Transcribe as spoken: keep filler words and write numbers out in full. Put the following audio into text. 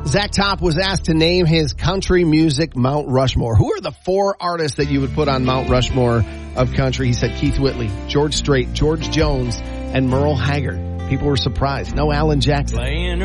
Zach Top was asked to name his country music Mount Rushmore. Who are the four artists that you would put on Mount Rushmore of country? He said Keith Whitley, George Strait, George Jones, and Merle Haggard. People were surprised. No Alan Jackson.